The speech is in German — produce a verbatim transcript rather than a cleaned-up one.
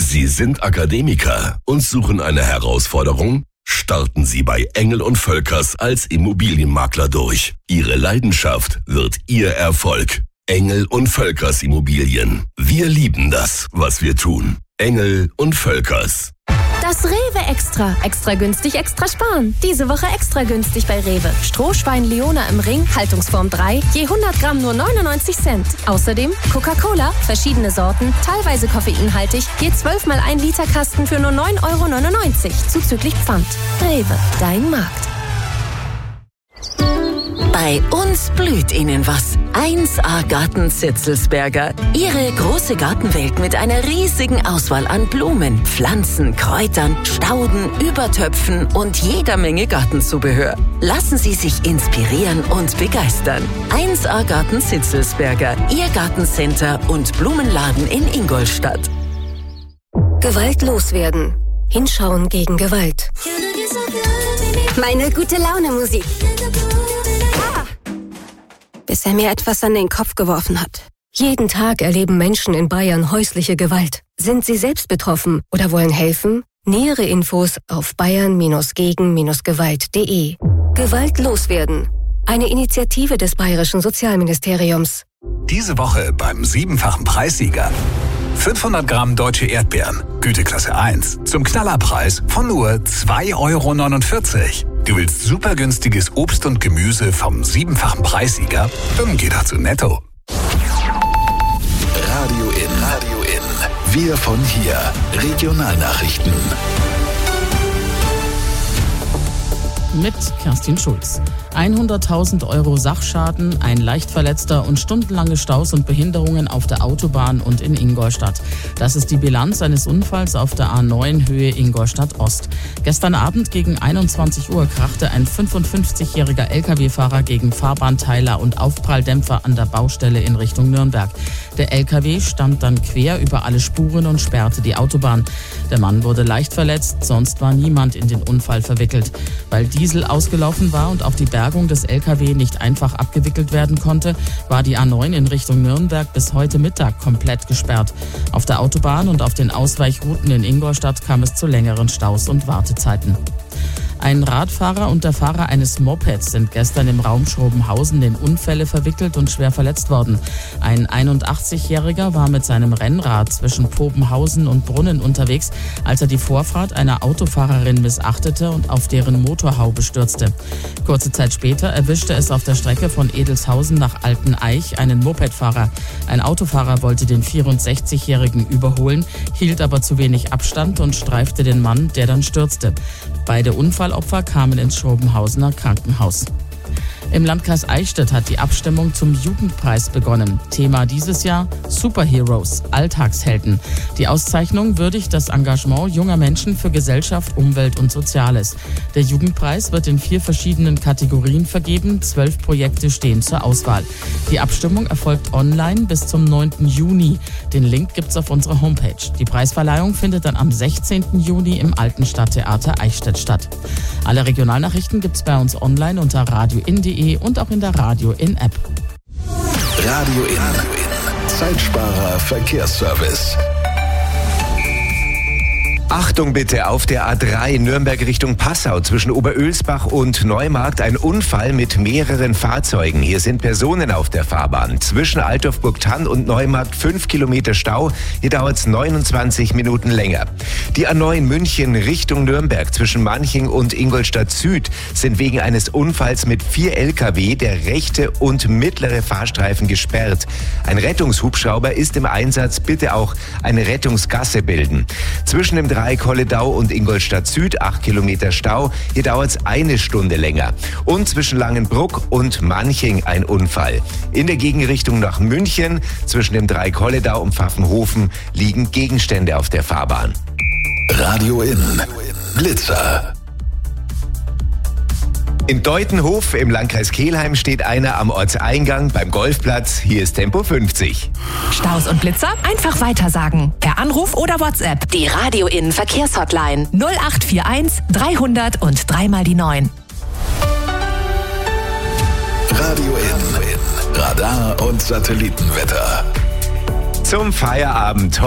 Sie sind Akademiker und suchen eine Herausforderung? Starten Sie bei Engel und Völkers als Immobilienmakler durch. Ihre Leidenschaft wird Ihr Erfolg. Engel und Völkers Immobilien. Wir lieben das, was wir tun. Engel und Völkers. Das Rewe Extra. Extra günstig, extra sparen. Diese Woche extra günstig bei Rewe. Strohschwein Leona im Ring, Haltungsform drei, je hundert Gramm nur neunundneunzig Cent. Außerdem Coca-Cola, verschiedene Sorten, teilweise koffeinhaltig, je zwölf mal ein Liter Kasten für nur neun Euro neunundneunzig, zuzüglich Pfand. Rewe, dein Markt. Bei uns blüht Ihnen was. eins A Garten Zitzelsberger. Ihre große Gartenwelt mit einer riesigen Auswahl an Blumen, Pflanzen, Kräutern, Stauden, Übertöpfen und jeder Menge Gartenzubehör. Lassen Sie sich inspirieren und begeistern. eins A Garten Zitzelsberger. Ihr Gartencenter und Blumenladen in Ingolstadt. Gewalt loswerden. Hinschauen gegen Gewalt. Meine gute Laune Musik. Bis er mir etwas an den Kopf geworfen hat. Jeden Tag erleben Menschen in Bayern häusliche Gewalt. Sind Sie selbst betroffen oder wollen helfen? Nähere Infos auf bayern gegen gewalt punkt de. Gewalt loswerden. Eine Initiative des Bayerischen Sozialministeriums. Diese Woche beim siebenfachen Preissieger. fünfhundert Gramm deutsche Erdbeeren, Güteklasse eins, zum Knallerpreis von nur zwei Euro neunundvierzig. Du willst super günstiges Obst und Gemüse vom siebenfachen Preissieger? Dann geh doch zu Netto. Radio in, Radio in. Wir von hier. Regionalnachrichten. Mit Kerstin Schulz. hunderttausend Euro Sachschaden, ein leicht Verletzter und stundenlange Staus und Behinderungen auf der Autobahn und in Ingolstadt. Das ist die Bilanz eines Unfalls auf der A neun Höhe Ingolstadt Ost. Gestern Abend gegen einundzwanzig Uhr krachte ein fünfundfünfzigjähriger L K W-Fahrer gegen Fahrbahnteiler und Aufpralldämpfer an der Baustelle in Richtung Nürnberg. Der L K W stand dann quer über alle Spuren und sperrte die Autobahn. Der Mann wurde leicht verletzt, sonst war niemand in den Unfall verwickelt. Weil Diesel ausgelaufen war und auch die Bergung des L K W nicht einfach abgewickelt werden konnte, war die A neun in Richtung Nürnberg bis heute Mittag komplett gesperrt. Auf der Autobahn und auf den Ausweichrouten in Ingolstadt kam es zu längeren Staus und Wartezeiten. Ein Radfahrer und der Fahrer eines Mopeds sind gestern im Raum Schrobenhausen in Unfälle verwickelt und schwer verletzt worden. Ein einundachtzigjähriger war mit seinem Rennrad zwischen Pobenhausen und Brunnen unterwegs, als er die Vorfahrt einer Autofahrerin missachtete und auf deren Motorhaube stürzte. Kurze Zeit später erwischte es auf der Strecke von Edelshausen nach Alteneich einen Mopedfahrer. Ein Autofahrer wollte den vierundsechzigjährigen überholen, hielt aber zu wenig Abstand und streifte den Mann, der dann stürzte. Beide Unfallopfer kamen ins Schrobenhausener Krankenhaus. Im Landkreis Eichstätt hat die Abstimmung zum Jugendpreis begonnen. Thema dieses Jahr Superheroes, Alltagshelden. Die Auszeichnung würdigt das Engagement junger Menschen für Gesellschaft, Umwelt und Soziales. Der Jugendpreis wird in vier verschiedenen Kategorien vergeben. Zwölf Projekte stehen zur Auswahl. Die Abstimmung erfolgt online bis zum neunten Juni. Den Link gibt's auf unserer Homepage. Die Preisverleihung findet dann am sechzehnten Juni im Alten Stadttheater Eichstätt statt. Alle Regionalnachrichten gibt's bei uns online unter radio in punkt de und auch in der Radio in App. Radio in. Zeitsparer Verkehrsservice. Achtung bitte, auf der A drei Nürnberg Richtung Passau zwischen Oberölsbach und Neumarkt ein Unfall mit mehreren Fahrzeugen. Hier sind Personen auf der Fahrbahn. Zwischen Altdorf-Burgthann und Neumarkt fünf Kilometer Stau. Hier dauert es neunundzwanzig Minuten länger. Die A neun München Richtung Nürnberg zwischen Manching und Ingolstadt Süd sind wegen eines Unfalls mit vier L K W der rechte und mittlere Fahrstreifen gesperrt. Ein Rettungshubschrauber ist im Einsatz. Bitte auch eine Rettungsgasse bilden. Zwischen dem Kolledau und Ingolstadt Süd, acht Kilometer Stau. Hier dauert es eine Stunde länger. Und zwischen Langenbruck und Manching ein Unfall. In der Gegenrichtung nach München, zwischen dem Kolledau und Pfaffenhofen, liegen Gegenstände auf der Fahrbahn. Radio in. Blitzer. In Deutenhof im Landkreis Kelheim steht einer am Ortseingang beim Golfplatz. Hier ist Tempo fünfzig. Staus und Blitzer? Einfach weitersagen. Per Anruf oder WhatsApp. Die Radio in Verkehrshotline null acht vier eins dreihundert und dreimal die neun. Radio in. Radar und Satellitenwetter. Zum Feierabend